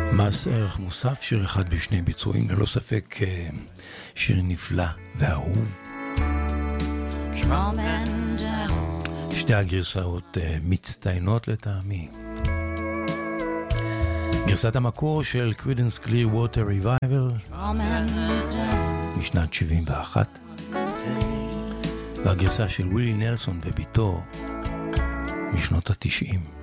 מס ערך מוסף, שיר אחד בשני ביצועים, ללא ספק שיר נפלא ואהוב. שתי הגרסאות מצטיינות לטעמי. גרסת המקור של Creedence Clearwater Revival משנת 71, והגרסה של ווילי נלסון וביתו משנות ה-90.